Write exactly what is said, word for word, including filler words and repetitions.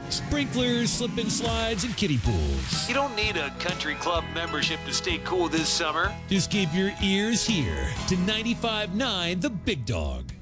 sprinklers, slip and slides, and kiddie pools. You don't need a country club membership to stay cool this summer. Just keep your ears here to ninety-five point nine The Big Dog.